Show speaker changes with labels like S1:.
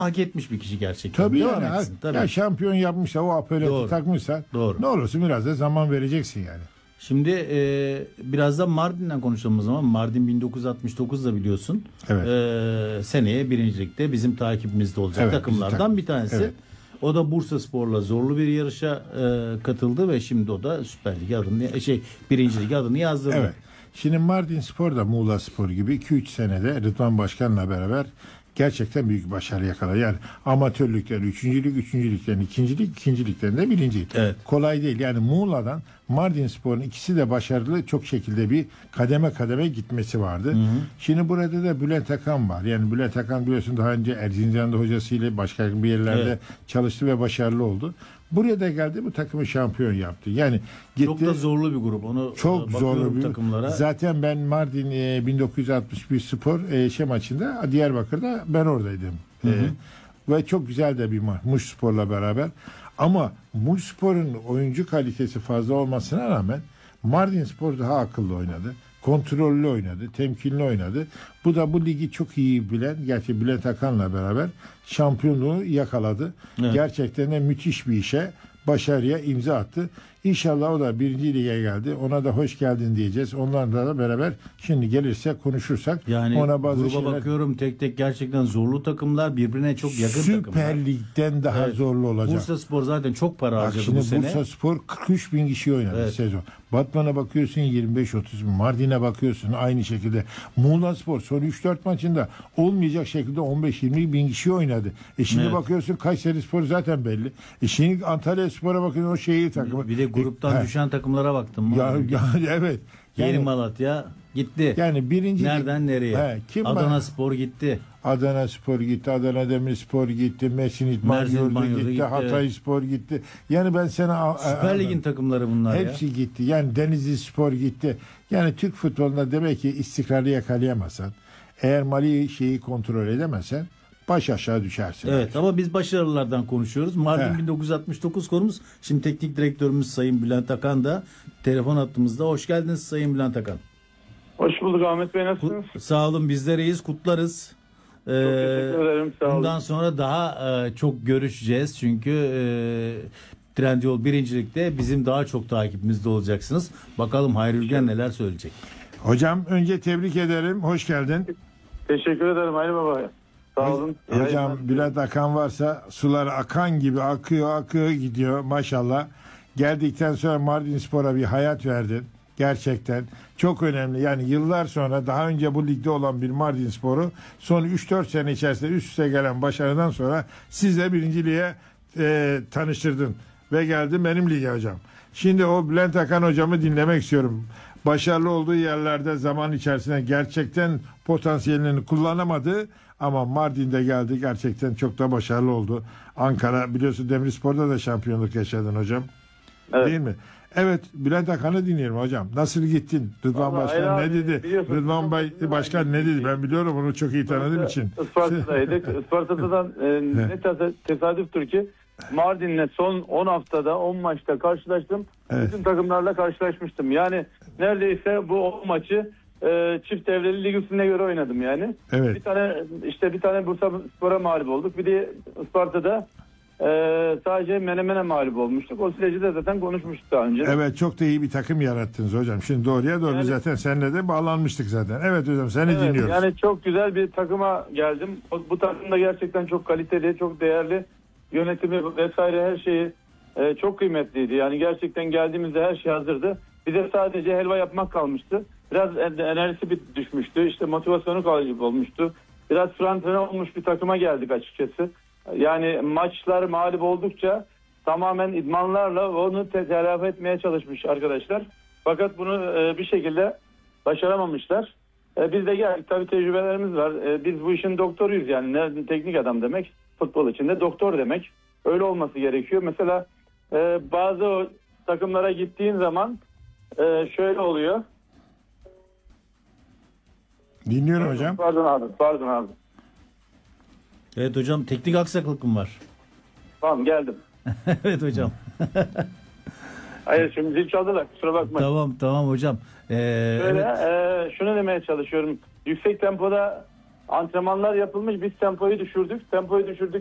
S1: hak etmiş bir kişi gerçekten.
S2: Tabii
S1: Devam
S2: yani.
S1: etsin, tabii.
S2: Ya şampiyon yapmışsa, o apelati takmışsa,
S1: Doğru.
S2: ne olursun biraz da zaman vereceksin yani.
S1: Şimdi biraz da Mardin'den konuşalım o zaman. Mardin 1969'da biliyorsun.
S2: Evet.
S1: Seneye birincilikte bizim takibimizde olacak
S2: Evet,
S1: takımlardan bir tanesi.
S2: Evet.
S1: O da Bursaspor'la zorlu bir yarışa katıldı ve şimdi o da Süper Lig adını Birinci Lig adını yazdırdı.
S2: Evet. Şimdi Mardin Spor da Muğla Spor gibi 2-3 senede Rıdvan Başkan'la beraber gerçekten büyük başarı yakaladı. Yani amatörlükten 3. lig, 3. ligden 2. lig, 2. ligden de 1. lig.
S1: Evet.
S2: Kolay değil. Yani Muğla'dan Mardin Spor'un ikisi de başarılı, çok şekilde bir kademe kademe gitmesi vardı. Hı hı. Şimdi burada da Bülent Akan var. Yani Bülent Akan biliyorsun daha önce Erzincan'da hocasıyla başka bir yerlerde çalıştı ve başarılı oldu. Buraya da geldi, bu takımı şampiyon yaptı. Yani gitti,
S1: çok da zorlu bir grup. Onu
S2: çok zorlu bir
S1: takımlara.
S2: Zaten ben Mardin 1961 Spor maçında Diyarbakır'da ben oradaydım. Hı hı. Ve çok güzel de bir maç Muş Spor'la beraber. Ama Muş Spor'un oyuncu kalitesi fazla olmasına rağmen Mardin Spor daha akıllı oynadı. Kontrollü oynadı, temkinli oynadı. Bu da bu ligi çok iyi bilen, gerçi Bülent Akan'la beraber şampiyonluğu yakaladı. Evet. Gerçekten de müthiş bir işe, başarıya imza attı. İnşallah o da 1. lige geldi. Ona da hoş geldin diyeceğiz. Onlarla da beraber şimdi gelirse konuşursak.
S1: Yani
S2: ona bazı
S1: gruba bakıyorum, tek tek gerçekten zorlu takımlar, birbirine çok yakın takımlar.
S2: Süper Lig'den daha zorlu olacak.
S1: Bursaspor zaten çok para harcadı bu sene.
S2: Bursaspor 43 bin kişi oynadı sezon. Batman'a bakıyorsun 25-30 bin. Mardin'e bakıyorsun aynı şekilde. Muğlaspor son 3-4 maçında olmayacak şekilde 15-20 bin kişi oynadı. Şimdi bakıyorsun Kayserispor zaten belli. Şimdi Antalyaspor'a bakıyorsun, o şehir takımı.
S1: Bir de gruptan düşen takımlara baktım mı?
S2: Evet.
S1: Yeni Malatya gitti.
S2: Yani birinci
S1: nereden nereye? Adana Spor gitti.
S2: Adana Spor gitti, Adana Demirspor gitti, Mersin İdman Yurdu gitti, Hatay Spor gitti. Yani ben sana
S1: Süper Lig'in takımları bunlar
S2: hepsi gitti. Yani Denizli Spor gitti. Yani Türk futbolunda demek ki istikrarı yakalayamazsan, eğer mali şeyi kontrol edemezsen baş aşağı düşersin.
S1: Evet, ama biz başarılardan konuşuyoruz. Mardin 1969 konumuz. Şimdi teknik direktörümüz Sayın Bülent Akan da telefon hattımızda. Hoş geldiniz Sayın Bülent Akan.
S3: Hoş bulduk Ahmet Bey, nasılsınız?
S1: Sağ olun, bizler iyiyiz, kutlarız.
S3: Çok teşekkür ederim, sağ olun.
S1: Bundan sonra daha çok görüşeceğiz çünkü Trendyol birincilikte bizim daha çok takipimizde olacaksınız. Bakalım Hayri Ülgen neler söyleyecek.
S2: Hocam önce tebrik ederim, hoş geldin.
S3: Teşekkür ederim Hayri Baba. Sağ olun.
S2: Hocam Bülent Akan varsa sular akan gibi akıyor gidiyor maşallah. Geldikten sonra Mardinspor'a bir hayat verdin. Gerçekten çok önemli. Yani yıllar sonra daha önce bu ligde olan bir Mardinspor'u son 3-4 sene içerisinde üst üste gelen başarıdan sonra sizle birinciliğe tanıştırdın. Ve geldin benim lige hocam. Şimdi o Bülent Akan hocamı dinlemek istiyorum. Başarılı olduğu yerlerde zaman içerisinde gerçekten potansiyelini kullanamadı. Ama Mardin'de geldi, gerçekten çok da başarılı oldu. Ankara biliyorsun Demirspor'da da şampiyonluk yaşadın hocam. Evet. Değil mi? Evet, Bülent Akan'ı dinleyelim hocam. Nasıl gittin? Rıdvan Başkan ne dedi? Rıdvan Başkan ne dedi? Ben biliyorum, onu çok iyi tanıdığım için.
S3: Isparta'daydık. Isparta'dan ne tesadüftür ki Mardin'le son 10 haftada 10 maçta karşılaştım. Evet. Bütün takımlarla karşılaşmıştım. Yani neredeyse bu 10 maçı çift devreli lig üstüne göre oynadım yani.
S2: Evet.
S3: Bir tane Bursaspor'a mağlup olduk. Bir de Isparta'da sadece Menemen'e mağlup olmuştuk. O süreci de zaten konuşmuştuk daha önce.
S2: Evet, çok da iyi bir takım yarattınız hocam. Şimdi doğruya doğru zaten seninle de bağlanmıştık zaten. Evet hocam, seni dinliyoruz.
S3: Yani çok güzel bir takıma geldim. Bu takım da gerçekten çok kaliteli, çok değerli. Yönetimi vesaire her şeyi çok kıymetliydi. Yani gerçekten geldiğimizde her şey hazırdı. Bize sadece helva yapmak kalmıştı. Biraz enerjisi düşmüştü. İşte motivasyonu kalıcı olmuştu. Biraz frantene olmuş bir takıma geldik açıkçası. Yani maçlar mağlup oldukça tamamen idmanlarla onu telafi etmeye çalışmış arkadaşlar. Fakat bunu bir şekilde başaramamışlar. Biz de geldik. Tabii tecrübelerimiz var. Biz bu işin doktoruyuz yani. Teknik adam demek, futbol içinde doktor demek. Öyle olması gerekiyor. Mesela bazı takımlara gittiğin zaman şöyle oluyor.
S2: Dinliyorum hocam.
S3: Pardon abi.
S1: Evet hocam, teknik aksaklık mı var?
S3: Tamam, geldim.
S1: Evet hocam.
S3: Hayır, şimdi zil çaldılar, kusura bakmayın.
S1: Tamam hocam.
S3: Şunu demeye çalışıyorum. Yüksek tempoda Antrenmanlar yapılmış. Biz tempoyu düşürdük.